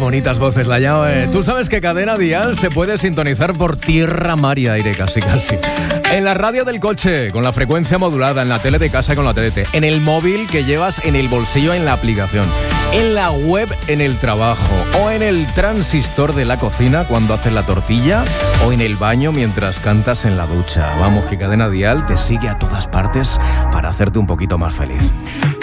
bonitas voces, la llave. Tú sabes que Cadena Dial se puede sintonizar por tierra, mar y aire, casi. En la radio del coche, con la frecuencia modulada, en la tele de casa con la TDT, en el móvil que llevas en el bolsillo en la aplicación, en la web en el trabajo, o en el transistor de la cocina cuando haces la tortilla, o en el baño mientras cantas en la ducha. Vamos, que Cadena Dial te sigue a todas partes para hacerte un poquito más feliz.